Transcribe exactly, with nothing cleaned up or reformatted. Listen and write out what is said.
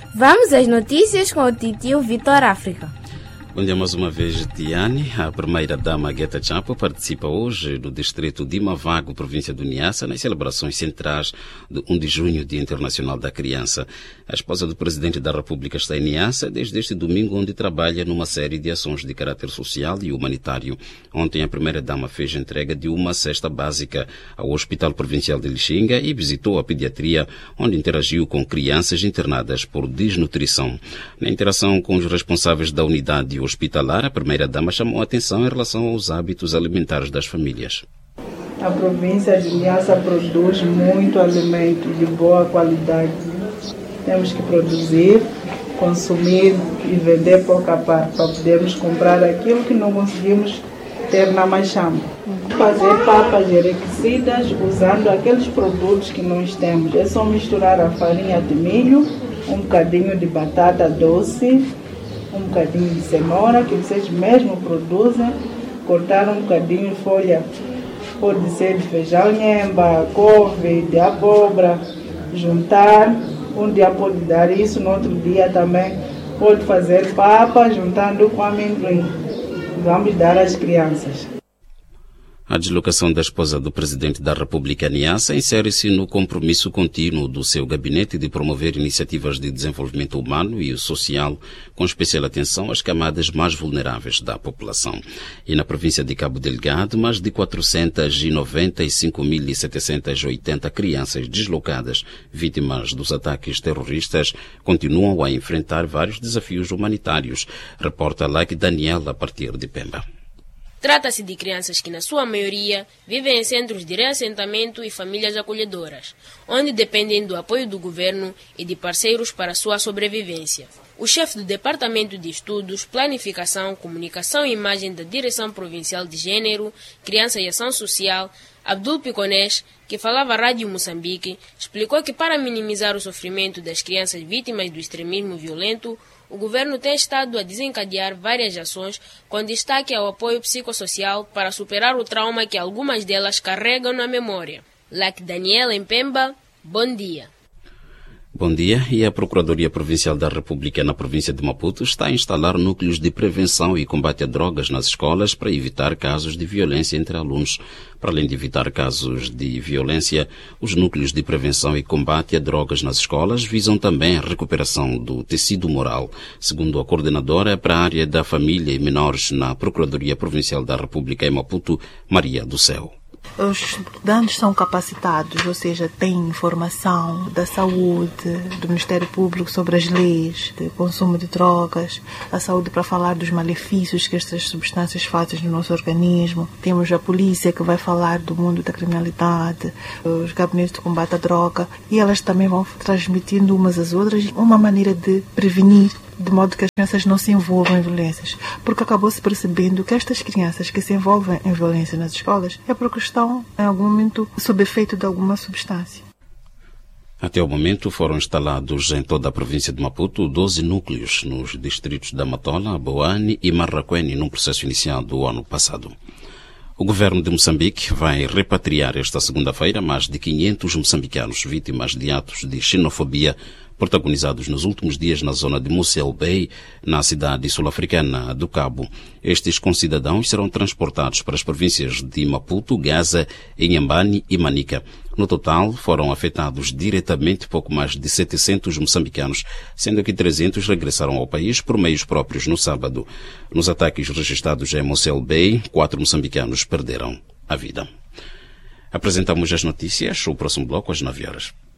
Vamos às notícias com o titio Vitor África. Bom dia mais uma vez, Tiane. A primeira-dama Guetta Chapo participa hoje no distrito de Mavago, província do Niassa, nas celebrações centrais do primeiro de junho, Dia Internacional da Criança. A esposa do presidente da República está em Niassa desde este domingo, onde trabalha numa série de ações de caráter social e humanitário. Ontem, a primeira-dama fez entrega de uma cesta básica ao Hospital Provincial de Lixinga e visitou a pediatria, onde interagiu com crianças internadas por desnutrição. Na interação com os responsáveis da unidade hospitalar, a primeira-dama chamou a atenção em relação aos hábitos alimentares das famílias. A província de Niassa produz muito alimento de boa qualidade. Temos que produzir, consumir e vender pouco a parte para podermos comprar aquilo que não conseguimos ter na Machamba. Fazer papas enriquecidas usando aqueles produtos que nós temos. É só misturar a farinha de milho, um bocadinho de batata doce, um bocadinho de cenoura, que vocês mesmo produzem, cortar um bocadinho de folha, pode ser de feijão nhemba, couve, de abóbora, juntar, um dia pode dar isso, no outro dia também pode fazer papa, juntando com amendoim. Vamos dar às crianças. A deslocação da esposa do presidente da República, Niassa, insere-se no compromisso contínuo do seu gabinete de promover iniciativas de desenvolvimento humano e social, com especial atenção às camadas mais vulneráveis da população. E na província de Cabo Delgado, mais de quatrocentas e noventa e cinco mil setecentas e oitenta crianças deslocadas, vítimas dos ataques terroristas, continuam a enfrentar vários desafios humanitários, reporta Like Daniel a partir de Pemba. Trata-se de crianças que, na sua maioria, vivem em centros de reassentamento e famílias acolhedoras, onde dependem do apoio do governo e de parceiros para sua sobrevivência. O chefe do Departamento de Estudos, Planificação, Comunicação e Imagem da Direção Provincial de Gênero, Criança e Ação Social, Abdul Piconés, que falava à Rádio Moçambique, explicou que para minimizar o sofrimento das crianças vítimas do extremismo violento, o governo tem estado a desencadear várias ações com destaque ao apoio psicossocial para superar o trauma que algumas delas carregam na memória. Like Daniela em Pemba, bom dia. Bom dia. E a Procuradoria Provincial da República na província de Maputo está a instalar núcleos de prevenção e combate a drogas nas escolas para evitar casos de violência entre alunos. Para além de evitar casos de violência, os núcleos de prevenção e combate a drogas nas escolas visam também a recuperação do tecido moral. Segundo a coordenadora para a área da família e menores na Procuradoria Provincial da República em Maputo, Maria do Céu. Os estudantes são capacitados, ou seja, têm informação da saúde, do Ministério Público sobre as leis de consumo de drogas, a saúde para falar dos malefícios que estas substâncias fazem no nosso organismo. Temos a polícia que vai falar do mundo da criminalidade, os gabinetes de combate à droga, e elas também vão transmitindo umas às outras uma maneira de prevenir, de modo que as crianças não se envolvam em violências, porque acabou-se percebendo que estas crianças que se envolvem em violência nas escolas é porque estão, em algum momento, sob efeito de alguma substância. Até o momento foram instalados em toda a província de Maputo doze núcleos nos distritos da Matola, Boane e Marraquene, num processo iniciado do ano passado. O governo de Moçambique vai repatriar esta segunda-feira mais de quinhentos moçambicanos vítimas de atos de xenofobia protagonizados nos últimos dias na zona de Mossel Bay, na cidade sul-africana do Cabo. Estes concidadãos serão transportados para as províncias de Maputo, Gaza, Inhambane e Manica. No total, foram afetados diretamente pouco mais de setecentos moçambicanos, sendo que trezentos regressaram ao país por meios próprios no sábado. Nos ataques registrados em Mossel Bay, quatro moçambicanos perderam a vida. Apresentamos as notícias, o próximo bloco às nove horas.